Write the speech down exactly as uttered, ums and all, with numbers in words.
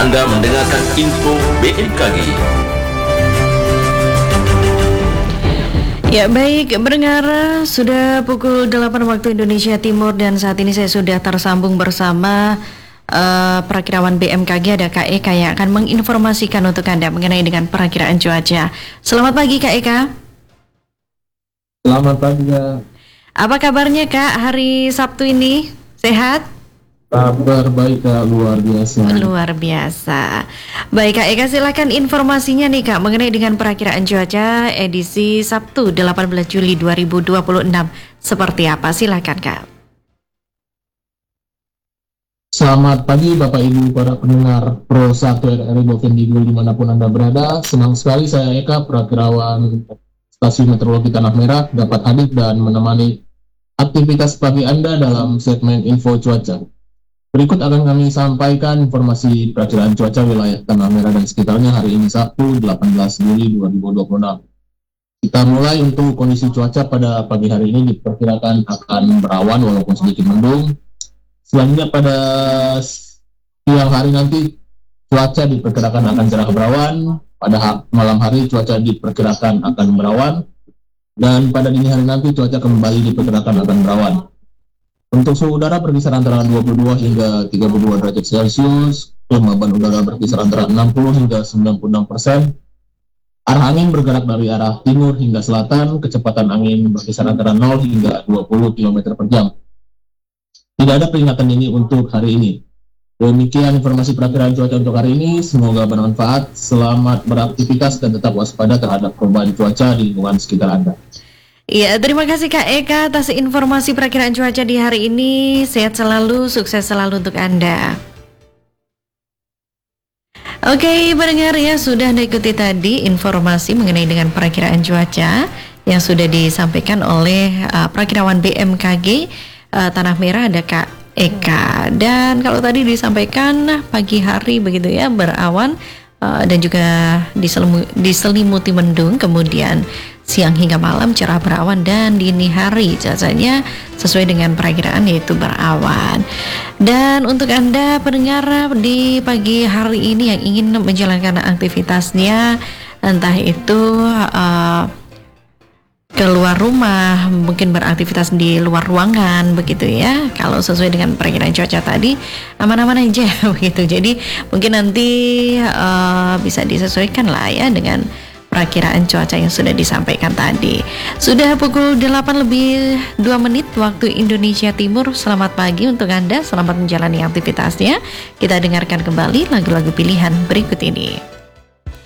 Anda mendengarkan info B M K G. Ya baik, pendengar, sudah pukul delapan waktu Indonesia Timur dan saat ini saya sudah tersambung bersama uh, perakirawan B M K G, ada Kak Eka yang akan menginformasikan untuk Anda mengenai dengan perakiraan cuaca. Selamat pagi Kak Eka. Selamat pagi Kak. Apa kabarnya Kak hari Sabtu ini? Sehat? Kabar baik Kak, luar biasa. Luar biasa. Baik Kak Eka, silakan informasinya nih Kak mengenai dengan perakiraan cuaca edisi Sabtu delapan belas Juli dua ribu dua puluh enam. Seperti apa? Silakan Kak. Selamat pagi Bapak Ibu para pendengar Pro satu R R I Bovendigul dimanapun Anda berada. Senang sekali saya Eka, perakirawan Stasiun Meteorologi Tanah Merah, dapat hadir dan menemani aktivitas pagi Anda dalam segmen info cuaca. Berikut akan kami sampaikan informasi perakiraan cuaca wilayah Tanah Merah dan sekitarnya hari ini Sabtu delapan belas Juli dua ribu dua puluh enam. Kita mulai untuk kondisi cuaca pada pagi hari ini diperkirakan akan berawan walaupun sedikit mendung. Selanjutnya pada siang hari nanti cuaca diperkirakan akan cerah berawan. Pada malam hari cuaca diperkirakan akan berawan. Dan pada dini hari nanti cuaca kembali diperkirakan akan berawan. Untuk suhu udara berkisar antara dua puluh dua hingga tiga puluh dua derajat Celcius, kelembaban udara berkisar antara enam puluh hingga sembilan puluh enam persen. Arah angin bergerak dari arah timur hingga selatan, kecepatan angin berkisar antara nol hingga dua puluh kilometer per jam. Tidak ada peringatan ini untuk hari ini. Demikian informasi perakiraan cuaca untuk hari ini, semoga bermanfaat. Selamat beraktivitas dan tetap waspada terhadap perubahan cuaca di lingkungan sekitar Anda. Iya, terima kasih Kak Eka atas informasi perakiraan cuaca di hari ini. Sehat selalu, sukses selalu untuk Anda. Oke, pendengar ya, sudah ikuti tadi informasi mengenai dengan perakiraan cuaca yang sudah disampaikan oleh uh, perakirawan B M K G uh, Tanah Merah, ada Kak Eka. Dan kalau tadi disampaikan pagi hari begitu ya, berawan uh, dan juga diselimu, diselimuti mendung, kemudian siang hingga malam cerah berawan, dan dini hari cuacanya sesuai dengan perakiraan yaitu berawan. Dan untuk Anda pendengar di pagi hari ini yang ingin menjalankan aktivitasnya, entah itu uh, keluar rumah, mungkin beraktivitas di luar ruangan begitu ya, kalau sesuai dengan perakiraan cuaca tadi aman-aman aja begitu. Jadi mungkin nanti uh, bisa disesuaikan lah ya dengan perakiraan cuaca yang sudah disampaikan tadi. Sudah pukul delapan lebih dua menit waktu Indonesia Timur. Selamat pagi untuk Anda, selamat menjalani aktivitasnya. Kita dengarkan kembali lagu-lagu pilihan berikut ini.